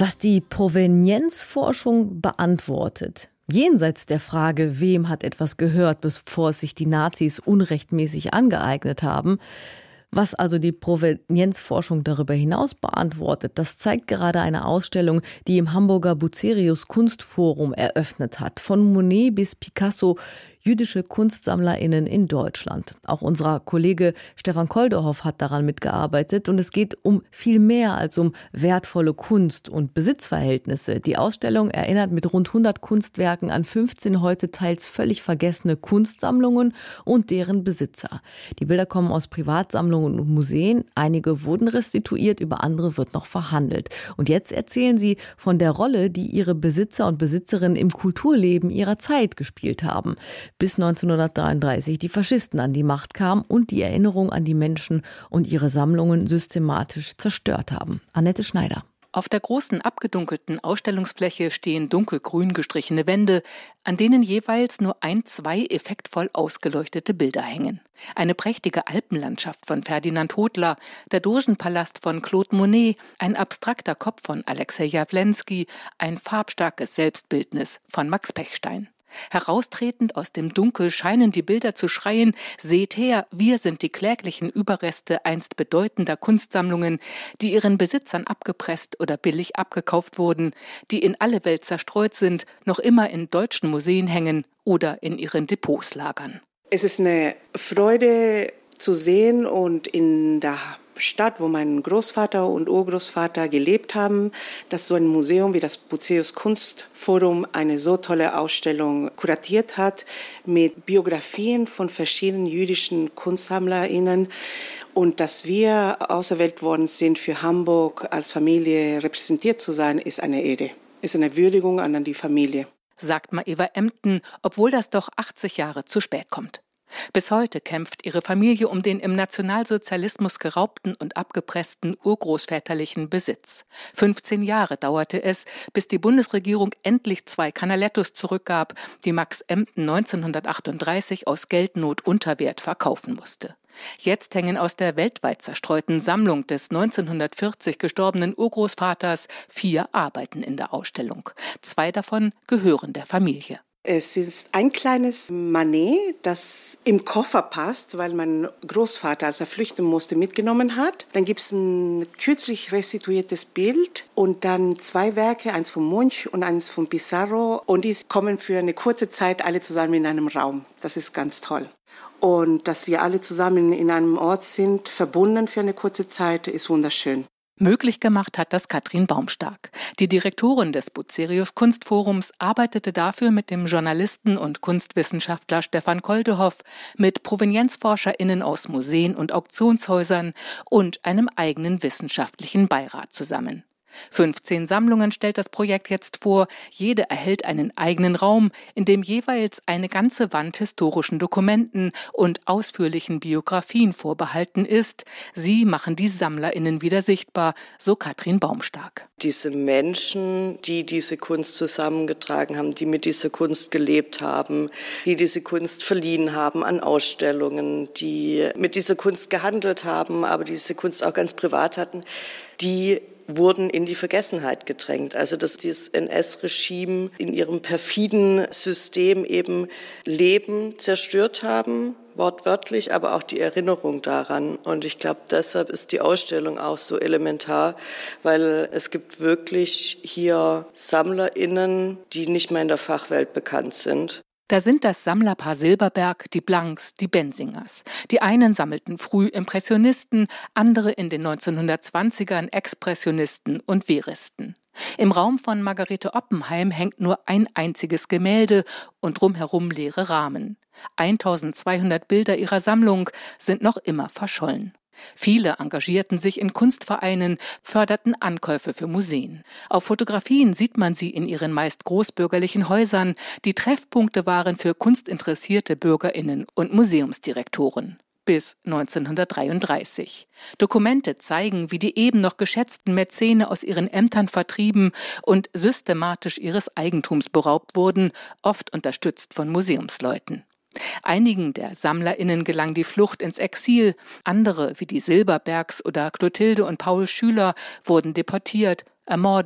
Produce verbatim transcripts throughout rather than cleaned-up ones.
Was die Provenienzforschung beantwortet, jenseits der Frage, wem hat etwas gehört, bevor es sich die Nazis unrechtmäßig angeeignet haben, was also die Provenienzforschung darüber hinaus beantwortet, das zeigt gerade eine Ausstellung, die im Hamburger Bucerius Kunstforum eröffnet hat. Von Monet bis Picasso, jüdische KunstsammlerInnen in Deutschland. Auch unser Kollege Stefan Koldehoff hat daran mitgearbeitet und es geht um viel mehr als um wertvolle Kunst und Besitzverhältnisse. Die Ausstellung erinnert mit rund hundert Kunstwerken an fünfzehn heute teils völlig vergessene Kunstsammlungen und deren Besitzer. Die Bilder kommen aus Privatsammlungen und Museen. Einige wurden restituiert, über andere wird noch verhandelt. Und jetzt erzählen sie von der Rolle, die ihre Besitzer und Besitzerinnen im Kulturleben ihrer Zeit gespielt haben. Bis neunzehnhundertdreiunddreißig die Faschisten an die Macht kamen und die Erinnerung an die Menschen und ihre Sammlungen systematisch zerstört haben. Annette Schneider. Auf der großen abgedunkelten Ausstellungsfläche stehen dunkelgrün gestrichene Wände, an denen jeweils nur ein, zwei effektvoll ausgeleuchtete Bilder hängen. Eine prächtige Alpenlandschaft von Ferdinand Hodler, der Dogenpalast von Claude Monet, ein abstrakter Kopf von Alexei Jawlensky, ein farbstarkes Selbstbildnis von Max Pechstein. Heraustretend aus dem Dunkel scheinen die Bilder zu schreien: Seht her, wir sind die kläglichen Überreste einst bedeutender Kunstsammlungen, die ihren Besitzern abgepresst oder billig abgekauft wurden, die in alle Welt zerstreut sind, noch immer in deutschen Museen hängen oder in ihren Depots lagern. Es ist eine Freude zu sehen und in der Stadt, wo mein Großvater und Urgroßvater gelebt haben, dass so ein Museum wie das Bucerius Kunstforum eine so tolle Ausstellung kuratiert hat mit Biografien von verschiedenen jüdischen KunstsammlerInnen und dass wir auserwählt worden sind, für Hamburg als Familie repräsentiert zu sein, ist eine Ehre, ist eine Würdigung an die Familie. Sagt Maeva Emden, obwohl das doch achtzig Jahre zu spät kommt. Bis heute kämpft ihre Familie um den im Nationalsozialismus geraubten und abgepressten urgroßväterlichen Besitz. fünfzehn Jahre dauerte es, bis die Bundesregierung endlich zwei Canalettos zurückgab, die Max Emden neunzehnhundertachtunddreißig aus Geldnot unter Wert verkaufen musste. Jetzt hängen aus der weltweit zerstreuten Sammlung des neunzehnhundertvierzig gestorbenen Urgroßvaters vier Arbeiten in der Ausstellung. Zwei davon gehören der Familie. Es ist ein kleines Manet, das im Koffer passt, weil mein Großvater, als er flüchten musste, mitgenommen hat. Dann gibt es ein kürzlich restituiertes Bild und dann zwei Werke, eins von Munch und eins von Pissarro. Und die kommen für eine kurze Zeit alle zusammen in einem Raum. Das ist ganz toll. Und dass wir alle zusammen in einem Ort sind, verbunden für eine kurze Zeit, ist wunderschön. Möglich gemacht hat das Katrin Baumstark. Die Direktorin des Bucerius Kunstforums arbeitete dafür mit dem Journalisten und Kunstwissenschaftler Stefan Koldehoff, mit ProvenienzforscherInnen aus Museen und Auktionshäusern und einem eigenen wissenschaftlichen Beirat zusammen. fünfzehn Sammlungen stellt das Projekt jetzt vor. Jede erhält einen eigenen Raum, in dem jeweils eine ganze Wand historischen Dokumenten und ausführlichen Biografien vorbehalten ist. Sie machen die SammlerInnen wieder sichtbar, so Katrin Baumstark. Diese Menschen, die diese Kunst zusammengetragen haben, die mit dieser Kunst gelebt haben, die diese Kunst verliehen haben an Ausstellungen, die mit dieser Kunst gehandelt haben, aber diese Kunst auch ganz privat hatten, die wurden in die Vergessenheit gedrängt. Also dass dieses N S-Regime in ihrem perfiden System eben Leben zerstört haben, wortwörtlich, aber auch die Erinnerung daran. Und ich glaube, deshalb ist die Ausstellung auch so elementar, weil es gibt wirklich hier SammlerInnen, die nicht mehr in der Fachwelt bekannt sind. Da sind das Sammlerpaar Silberberg, die Blanks, die Bensingers. Die einen sammelten früh Impressionisten, andere in den neunzehnhundertzwanzigern Expressionisten und Veristen. Im Raum von Margarete Oppenheim hängt nur ein einziges Gemälde und drumherum leere Rahmen. eintausendzweihundert Bilder ihrer Sammlung sind noch immer verschollen. Viele engagierten sich in Kunstvereinen, förderten Ankäufe für Museen. Auf Fotografien sieht man sie in ihren meist großbürgerlichen Häusern, die Treffpunkte waren für kunstinteressierte BürgerInnen und Museumsdirektoren. Bis neunzehnhundertdreiunddreißig. Dokumente zeigen, wie die eben noch geschätzten Mäzene aus ihren Ämtern vertrieben und systematisch ihres Eigentums beraubt wurden, oft unterstützt von Museumsleuten. Einigen der SammlerInnen gelang die Flucht ins Exil, andere, wie die Silberbergs oder Clotilde und Paul Schüler, wurden deportiert, ermordet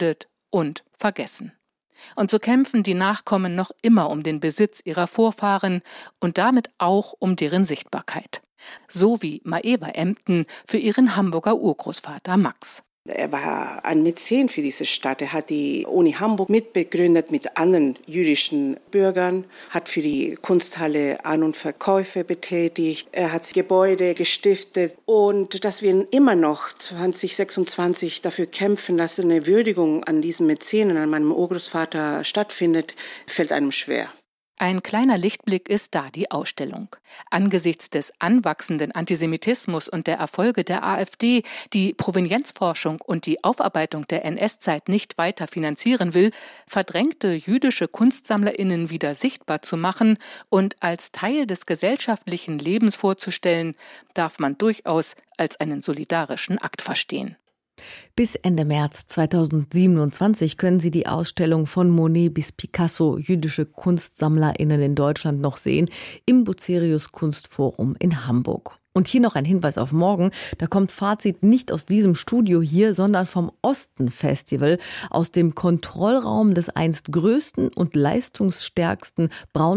und vergessen. Und so kämpfen die Nachkommen noch immer um den Besitz ihrer Vorfahren und damit auch um deren Sichtbarkeit. So wie Maeva Emden für ihren Hamburger Urgroßvater Max. Er war ein Mäzen für diese Stadt. Er hat die Uni Hamburg mitbegründet mit anderen jüdischen Bürgern, hat für die Kunsthalle An- und Verkäufe betätigt. Er hat Gebäude gestiftet. Und dass wir immer noch zwanzig sechsundzwanzig dafür kämpfen, dass eine Würdigung an diesen Mäzenen, an meinem Urgroßvater stattfindet, fällt einem schwer. Ein kleiner Lichtblick ist da die Ausstellung. Angesichts des anwachsenden Antisemitismus und der Erfolge der AfD, die Provenienzforschung und die Aufarbeitung der N S-Zeit nicht weiter finanzieren will, verdrängte jüdische KunstsammlerInnen wieder sichtbar zu machen und als Teil des gesellschaftlichen Lebens vorzustellen, darf man durchaus als einen solidarischen Akt verstehen. Bis Ende März zweitausendsiebenundzwanzig können Sie die Ausstellung von Monet bis Picasso, jüdische KunstsammlerInnen in Deutschland, noch sehen im Bucerius Kunstforum in Hamburg. Und hier noch ein Hinweis auf morgen. Da kommt Fazit nicht aus diesem Studio hier, sondern vom Osten-Festival, aus dem Kontrollraum des einst größten und leistungsstärksten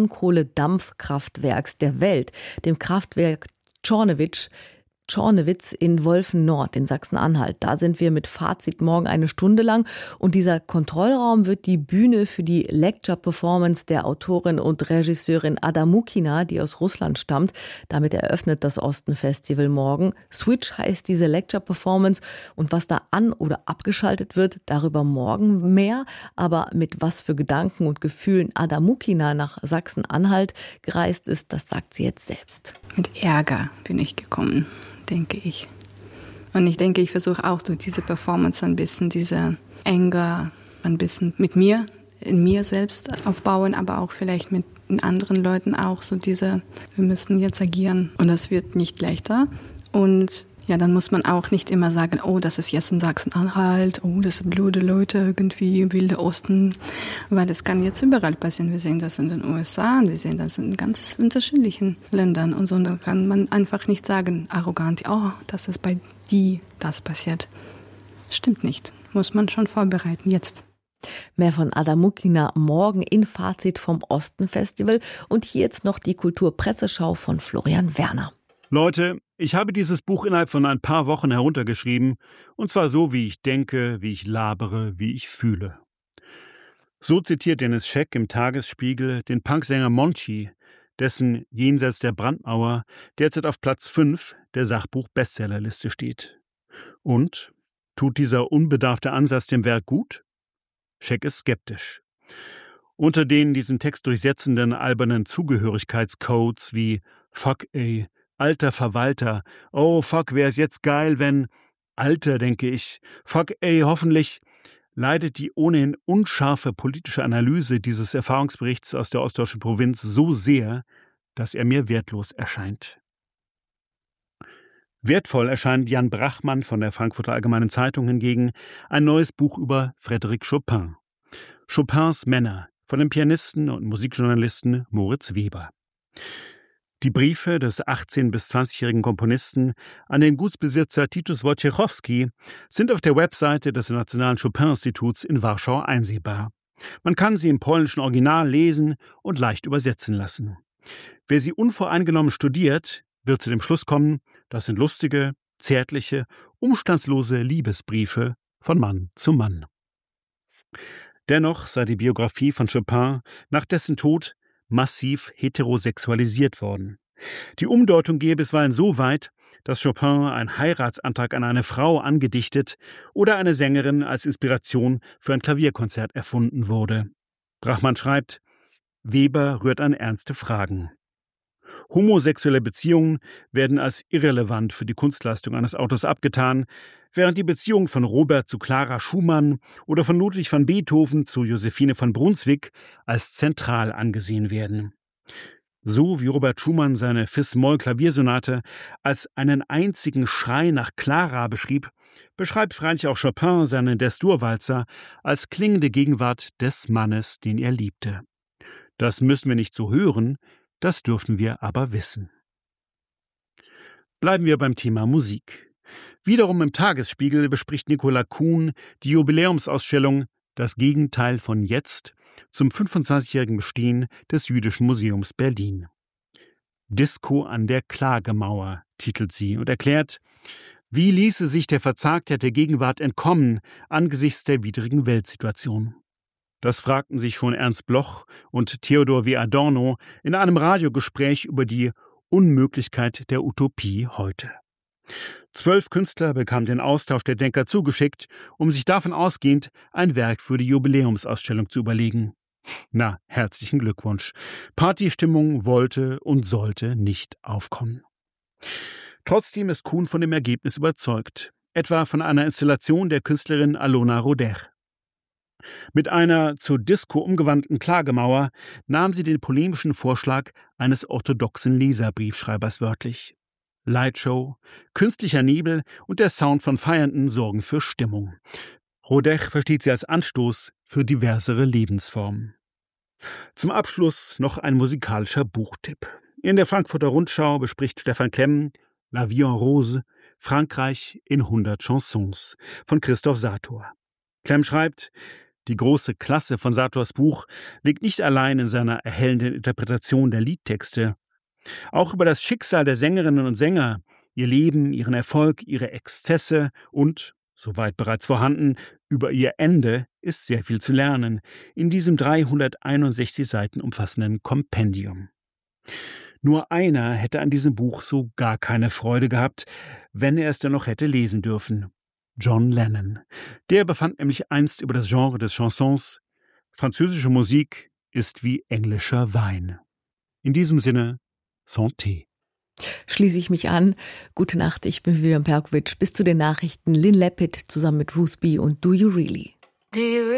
Braunkohledampfkraftwerks der Welt, dem Kraftwerk Czornowitz. Czornowitz in Wolfen-Nord in Sachsen-Anhalt. Da sind wir mit Fazit morgen eine Stunde lang. Und dieser Kontrollraum wird die Bühne für die Lecture-Performance der Autorin und Regisseurin Ada Mukina, die aus Russland stammt. Damit eröffnet das Osten-Festival morgen. Switch heißt diese Lecture-Performance. Und was da an- oder abgeschaltet wird, darüber morgen mehr. Aber mit was für Gedanken und Gefühlen Ada Mukina nach Sachsen-Anhalt gereist ist, das sagt sie jetzt selbst. Mit Ärger bin ich gekommen, denke ich. Und ich denke, ich versuche auch durch diese Performance ein bisschen diese Anger, ein bisschen mit mir, in mir selbst aufbauen, aber auch vielleicht mit anderen Leuten auch so diese, wir müssen jetzt agieren. Und das wird nicht leichter. Und ja, dann muss man auch nicht immer sagen, oh, das ist jetzt in Sachsen-Anhalt, oh, das sind blöde Leute irgendwie im Wilde Osten, weil es kann jetzt überall passieren. Wir sehen das in den U S A und wir sehen das in ganz unterschiedlichen Ländern und so. Und dann kann man einfach nicht sagen, arrogant, oh, das ist bei die das passiert. Stimmt nicht. Muss man schon vorbereiten, jetzt. Mehr von Ada Mukina morgen in Fazit vom Osten-Festival. Und hier jetzt noch die Kulturpresseschau von Florian Werner. Leute, ich habe dieses Buch innerhalb von ein paar Wochen heruntergeschrieben, und zwar so, wie ich denke, wie ich labere, wie ich fühle. So zitiert Dennis Scheck im Tagesspiegel den Punksänger Monchi, dessen Jenseits der Brandmauer derzeit auf Platz fünf der Sachbuch-Bestsellerliste steht. Und? Tut dieser unbedarfte Ansatz dem Werk gut? Scheck ist skeptisch. Unter den diesen Text durchsetzenden albernen Zugehörigkeitscodes wie Fuck ey, alter Verwalter, oh fuck, wär's jetzt geil, wenn, alter, denke ich, fuck ey, hoffentlich, leidet die ohnehin unscharfe politische Analyse dieses Erfahrungsberichts aus der ostdeutschen Provinz so sehr, dass er mir wertlos erscheint. Wertvoll erscheint Jan Brachmann von der Frankfurter Allgemeinen Zeitung hingegen ein neues Buch über Frédéric Chopin. Chopins Männer von dem Pianisten und Musikjournalisten Moritz Weber. Die Briefe des achtzehn- bis zwanzigjährigen Komponisten an den Gutsbesitzer Titus Wojciechowski sind auf der Webseite des Nationalen Chopin-Instituts in Warschau einsehbar. Man kann sie im polnischen Original lesen und leicht übersetzen lassen. Wer sie unvoreingenommen studiert, wird zu dem Schluss kommen, das sind lustige, zärtliche, umstandslose Liebesbriefe von Mann zu Mann. Dennoch sei die Biografie von Chopin nach dessen Tod massiv heterosexualisiert worden. Die Umdeutung gehe bisweilen so weit, dass Chopin einen Heiratsantrag an eine Frau angedichtet oder eine Sängerin als Inspiration für ein Klavierkonzert erfunden wurde. Brachmann schreibt, Weber rührt an ernste Fragen. Homosexuelle Beziehungen werden als irrelevant für die Kunstleistung eines Autors abgetan, während die Beziehung von Robert zu Clara Schumann oder von Ludwig van Beethoven zu Josephine von Brunswick als zentral angesehen werden. So wie Robert Schumann seine Fis-Moll-Klaviersonate als einen einzigen Schrei nach Clara beschrieb, beschreibt freilich auch Chopin seinen Des-Dur-Walzer als klingende Gegenwart des Mannes, den er liebte. Das müssen wir nicht so hören, das dürfen wir aber wissen. Bleiben wir beim Thema Musik. Wiederum im Tagesspiegel bespricht Nicola Kuhn die Jubiläumsausstellung das Gegenteil von jetzt, zum fünfundzwanzigjährigen Bestehen des Jüdischen Museums Berlin. Disco an der Klagemauer titelt sie und erklärt, wie ließe sich der Verzagtheit der Gegenwart entkommen angesichts der widrigen Weltsituation? Das fragten sich schon Ernst Bloch und Theodor W. Adorno in einem Radiogespräch über die Unmöglichkeit der Utopie heute. Zwölf Künstler bekamen den Austausch der Denker zugeschickt, um sich davon ausgehend ein Werk für die Jubiläumsausstellung zu überlegen. Na, herzlichen Glückwunsch. Partystimmung wollte und sollte nicht aufkommen. Trotzdem ist Kuhn von dem Ergebnis überzeugt, etwa von einer Installation der Künstlerin Alona Roder. Mit einer zur Disco umgewandten Klagemauer nahm sie den polemischen Vorschlag eines orthodoxen Leserbriefschreibers wörtlich. Lightshow, künstlicher Nebel und der Sound von Feiernden sorgen für Stimmung. Roder versteht sie als Anstoß für diversere Lebensformen. Zum Abschluss noch ein musikalischer Buchtipp. In der Frankfurter Rundschau bespricht Stefan Klemm La Vie en Rose, Frankreich in hundert Chansons von Christoph Sator. Klemm schreibt, die große Klasse von Sators Buch liegt nicht allein in seiner erhellenden Interpretation der Liedtexte. Auch über das Schicksal der Sängerinnen und Sänger, ihr Leben, ihren Erfolg, ihre Exzesse und, soweit bereits vorhanden, über ihr Ende ist sehr viel zu lernen in diesem dreihunderteinundsechzig Seiten umfassenden Kompendium. Nur einer hätte an diesem Buch so gar keine Freude gehabt, wenn er es denn noch hätte lesen dürfen. John Lennon. Der befand nämlich einst über das Genre des Chansons: französische Musik ist wie englischer Wein. In diesem Sinne, Santé. Schließe ich mich an. Gute Nacht, ich bin Vivian Perkovic. Bis zu den Nachrichten Lynn Leppit zusammen mit Ruth B. und Do You Really? Do you really